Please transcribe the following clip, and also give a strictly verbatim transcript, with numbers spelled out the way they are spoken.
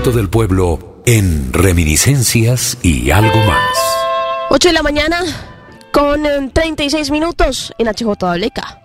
conocimiento del pueblo en Reminiscencias y algo más. ocho de la mañana con treinta y seis minutos en H J W K.